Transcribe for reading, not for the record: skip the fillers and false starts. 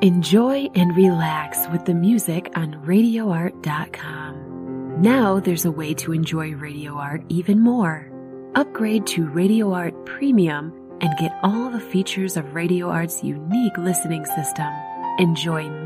Enjoy and relax with the music on RadioArt.com. Now there's a way to enjoy Radio Art even more. Upgrade to Radio Art Premium and get all the features of Radio Art's unique listening system. Enjoy